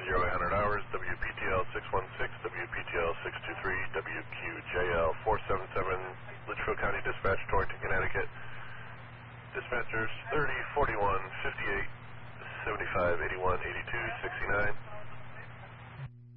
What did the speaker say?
0800 hours, WPTL 616, WPTL 623, WQJL 477, Litchfield County Dispatch, Torrington, Connecticut. Dispatchers 30, 41, 58, 75, 81, 82, 69.